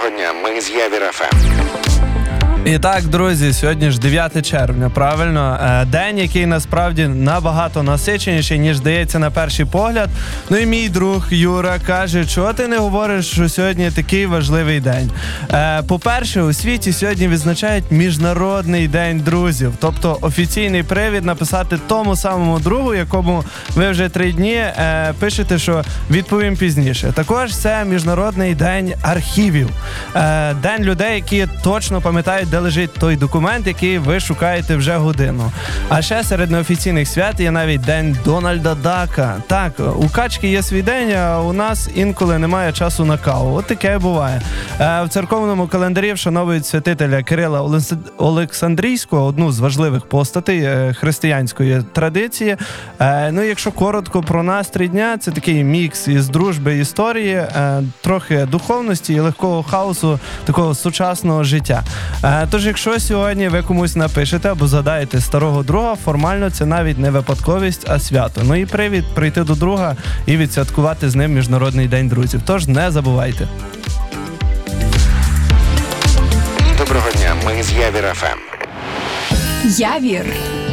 Доброго дня, ми з Явір ФМ. І так, друзі, сьогодні ж 9 червня, правильно? День, який насправді набагато насиченіший, ніж здається на перший погляд. Ну і мій друг Юра каже, чого ти не говориш, що сьогодні такий важливий день? По-перше, у світі сьогодні відзначають Міжнародний день друзів. Тобто офіційний привід написати тому самому другу, якому ви вже 3 дні пишете, що відповім пізніше. Також це Міжнародний день архівів. День людей, які точно пам'ятають, де лежить той документ, який ви шукаєте вже годину. А ще серед неофіційних свят є навіть День Дональда Дака. Так, у качки є свій день, а у нас інколи немає часу на каву. От таке буває. В церковному календарі вшановують святителя Кирила Олександрійського, одну з важливих постатей християнської традиції. Ну, якщо коротко про настрій дня, це такий мікс із дружби, історії, трохи духовності і легкого хаосу такого сучасного життя. Тож, якщо сьогодні ви комусь напишете або згадаєте старого друга, формально це навіть не випадковість, а свято. Ну і привід прийти до друга і відсвяткувати з ним Міжнародний день друзів. Тож не забувайте. Доброго дня, ми з Явір ФМ. Явір.